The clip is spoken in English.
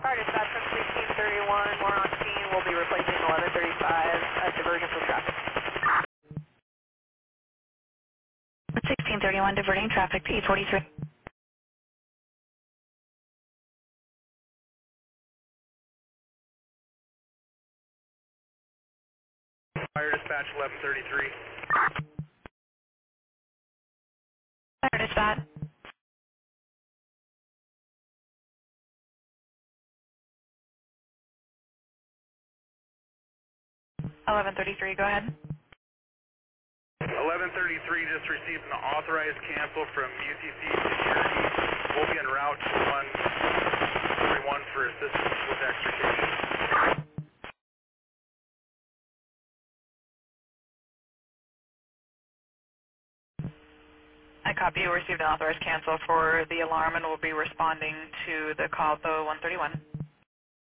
Fire dispatch from 1631, we're on scene. We'll be replacing 1135, diversion from traffic. 1631, diverting traffic to E43. Fire dispatch 1133. Fire dispatch. 1133, go ahead. 1133 just received an authorized cancel from UTC Security. We'll be en route to 141 for assistance with extrication. I copy you received an authorized cancel for the alarm and will be responding to the call at the 131.